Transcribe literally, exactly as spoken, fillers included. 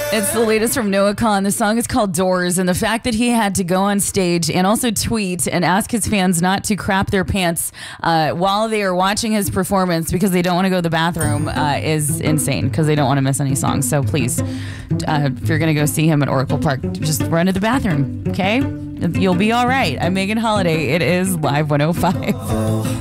It's the latest from Noah Kahan. The song is called Doors, and the fact that he had to go on stage and also tweet and ask his fans not to crap their pants uh, while they are watching his performance because they don't want to go to the bathroom uh, is insane, because they don't want to miss any songs. So please, uh, if you're going to go see him at Oracle Park, just run to the bathroom, okay? You'll be all right. I'm Megan Holiday. It is Live one oh five.